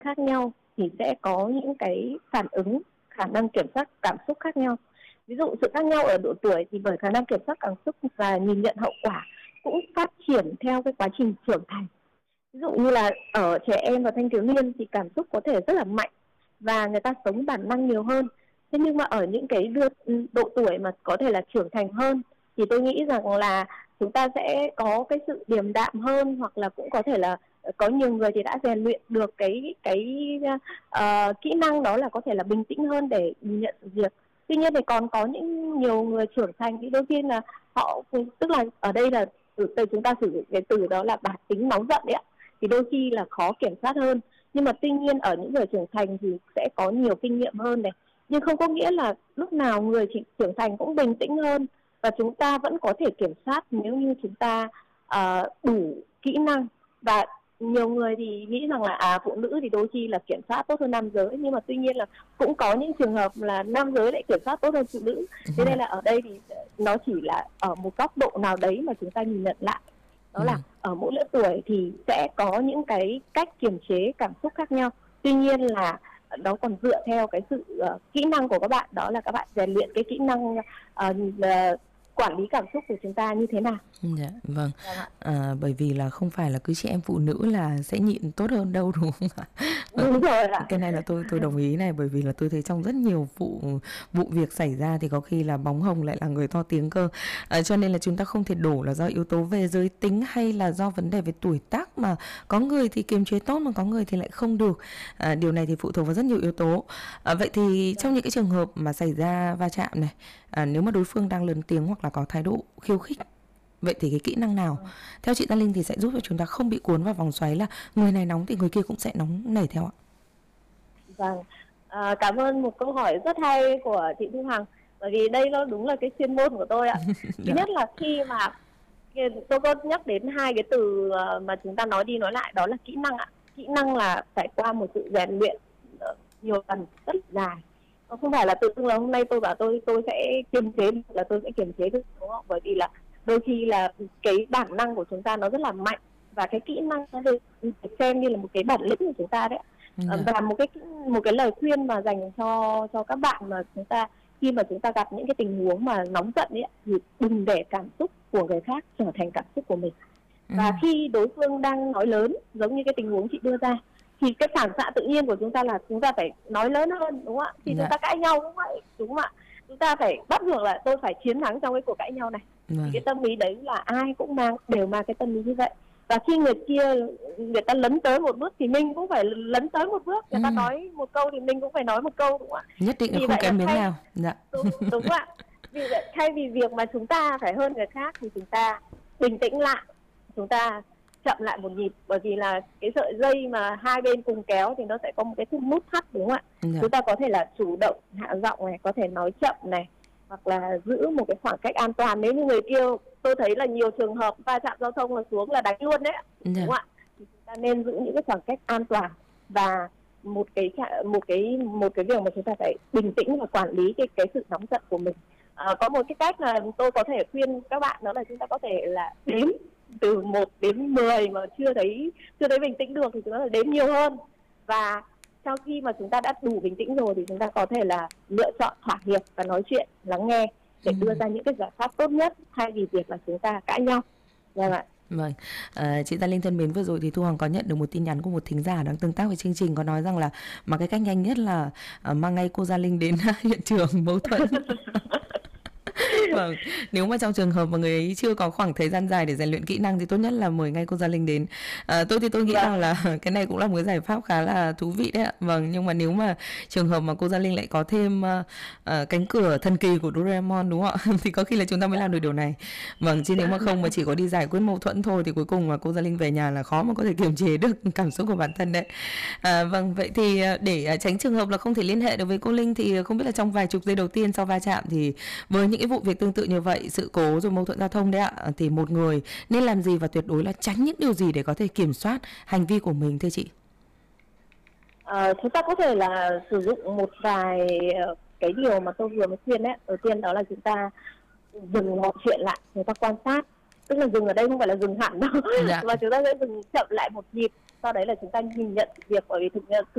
khác nhau thì sẽ có những cái phản ứng, khả năng kiểm soát cảm xúc khác nhau. Ví dụ sự khác nhau ở độ tuổi thì bởi khả năng kiểm soát cảm xúc và nhìn nhận hậu quả cũng phát triển theo cái quá trình trưởng thành. Ví dụ như là ở trẻ em và thanh thiếu niên thì cảm xúc có thể rất là mạnh và người ta sống bản năng nhiều hơn. Thế nhưng mà ở những cái độ tuổi mà có thể là trưởng thành hơn thì tôi nghĩ rằng là chúng ta sẽ có cái sự điềm đạm hơn, hoặc là cũng có thể là có nhiều người thì đã rèn luyện được kỹ năng đó là có thể là bình tĩnh hơn để nhìn nhận sự việc. Tuy nhiên thì còn có những nhiều người trưởng thành thì đôi khi là họ, tức là ở đây là chúng ta sử dụng cái từ đó là bản tính nóng giận đấy ạ, thì đôi khi là khó kiểm soát hơn. Nhưng mà tuy nhiên ở những người trưởng thành thì sẽ có nhiều kinh nghiệm hơn này, nhưng không có nghĩa là lúc nào người trưởng thành cũng bình tĩnh hơn, và chúng ta vẫn có thể kiểm soát nếu như chúng ta đủ kỹ năng. Và nhiều người thì nghĩ rằng là phụ nữ thì đôi khi là kiểm soát tốt hơn nam giới, nhưng mà tuy nhiên là cũng có những trường hợp là nam giới lại kiểm soát tốt hơn phụ nữ. Thế nên là ở đây thì nó chỉ là ở một góc độ nào đấy mà chúng ta nhìn nhận lại, đó là ở mỗi lứa tuổi thì sẽ có những cái cách kiềm chế cảm xúc khác nhau. Tuy nhiên là nó còn dựa theo cái sự kỹ năng của các bạn, đó là các bạn rèn luyện cái kỹ năng quản lý cảm xúc của chúng ta như thế nào. Dạ, vâng. Bởi vì là không phải là cứ chị em phụ nữ là sẽ nhịn tốt hơn đâu, đúng không ạ? Đúng rồi ạ. Cái này là tôi đồng ý này, bởi vì là tôi thấy trong rất nhiều vụ việc xảy ra thì có khi là bóng hồng lại là người to tiếng cơ. Cho nên là chúng ta không thể đổ là do yếu tố về giới tính hay là do vấn đề về tuổi tác, mà có người thì kiềm chế tốt mà có người thì lại không được. Điều này thì phụ thuộc vào rất nhiều yếu tố. Vậy thì trong những cái trường hợp mà xảy ra va chạm này, nếu mà đối phương đang lớn tiếng hoặc là có thái độ khiêu khích, vậy thì cái kỹ năng nào theo chị Tân Linh thì sẽ giúp cho chúng ta không bị cuốn vào vòng xoáy là người này nóng thì người kia cũng sẽ nóng nảy theo ạ? Vâng, cảm ơn một câu hỏi rất hay của chị Thu Hằng, bởi vì đây nó đúng là cái chuyên môn của tôi ạ. Thứ nhất là khi mà tôi có nhắc đến hai cái từ mà chúng ta nói đi nói lại, đó là kỹ năng ạ. Kỹ năng là phải qua một sự rèn luyện nhiều lần rất dài. Không phải là tự dưng là hôm nay tôi bảo tôi sẽ kiềm chế là tôi sẽ kiềm chế được, đúng không? Bởi vì là đôi khi là cái bản năng của chúng ta nó rất là mạnh, và cái kỹ năng nó được xem như là một cái bản lĩnh của chúng ta đấy. Và một cái lời khuyên mà dành cho các bạn mà khi mà chúng ta gặp những cái tình huống mà nóng giận ấy, thì đừng để cảm xúc của người khác trở thành cảm xúc của mình. Và khi đối phương đang nói lớn, giống như cái tình huống chị đưa ra, thì cái phản xạ tự nhiên của chúng ta là chúng ta phải nói lớn hơn, đúng không ạ? Thì chúng ta cãi nhau cũng vậy, đúng không ạ? Chúng ta phải bắt buộc là tôi phải chiến thắng trong cái cuộc cãi nhau này. Thì cái tâm lý đấy là ai cũng đều mang cái tâm lý như vậy. Và khi người ta lấn tới một bước thì mình cũng phải lấn tới một bước. Người ta nói một câu thì mình cũng phải nói một câu, đúng không ạ? Nhất định là không kém miếng nào. Dạ. Đúng ạ. Vì vậy, thay vì việc mà chúng ta phải hơn người khác thì chúng ta bình tĩnh lại, chúng ta chậm lại một nhịp, bởi vì là cái sợi dây mà hai bên cùng kéo thì nó sẽ có một cái nút thắt, đúng không ạ? Chúng ta có thể là chủ động hạ giọng này, có thể nói chậm này, hoặc là giữ một cái khoảng cách an toàn. Nếu như người kia, tôi thấy là nhiều trường hợp va chạm giao thông là xuống là đánh luôn đấy, đúng không ạ? Thì chúng ta nên giữ những cái khoảng cách an toàn, và một cái việc mà chúng ta phải bình tĩnh và quản lý cái sự nóng giận của mình. Có một cái cách là tôi có thể khuyên các bạn, đó là chúng ta có thể là đếm từ 1 đến 10 mà chưa thấy bình tĩnh được thì chúng ta phải đếm nhiều hơn. Và sau khi mà chúng ta đã đủ bình tĩnh rồi thì chúng ta có thể là lựa chọn thỏa hiệp và nói chuyện, lắng nghe để đưa ra những cái giải pháp tốt nhất, thay vì việc là chúng ta cãi nhau. Vâng ạ. Vâng, chị Gia Linh thân mến, vừa rồi thì Thu Hằng có nhận được một tin nhắn của một thính giả đang tương tác với chương trình, có nói rằng là mà cái cách nhanh nhất là mang ngay cô Gia Linh đến hiện trường mâu thuẫn. Vâng, nếu mà trong trường hợp mà người ấy chưa có khoảng thời gian dài để rèn luyện kỹ năng thì tốt nhất là mời ngay cô Gia Linh đến. Tôi nghĩ rằng là cái này cũng là một cái giải pháp khá là thú vị đấy ạ. Vâng, nhưng mà nếu mà trường hợp mà cô Gia Linh lại có thêm cánh cửa thần kỳ của Doraemon, đúng không ạ? Thì có khi là chúng ta mới làm được điều này. Vâng, chứ nếu mà không mà chỉ có đi giải quyết mâu thuẫn thôi thì cuối cùng mà cô Gia Linh về nhà là khó mà có thể kiềm chế được cảm xúc của bản thân đấy. Vâng, vậy thì để tránh trường hợp là không thể liên hệ được với cô Linh thì không biết là trong vài chục giây đầu tiên sau va chạm thì với những cái vụ việc tương tự như vậy, sự cố rồi mâu thuẫn giao thông đấy ạ, thì một người nên làm gì và tuyệt đối là tránh những điều gì để có thể kiểm soát hành vi của mình thưa chị? Chúng ta có thể là sử dụng một vài cái điều mà tôi vừa mới khuyên đấy. Đầu tiên đó là chúng ta dừng mọi chuyện lại, chúng ta quan sát. Tức là dừng ở đây không phải là dừng hẳn đâu, mà chúng ta sẽ dừng chậm lại một nhịp. Sau đấy là chúng ta nhìn nhận việc, bởi vì thực